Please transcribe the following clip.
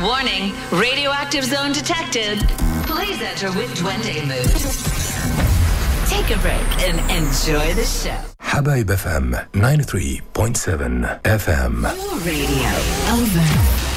Warning, radioactive zone detected. Please enter with Duende mood. Take a break and enjoy the show. Habaib FM 93.7 FM. Your radio over.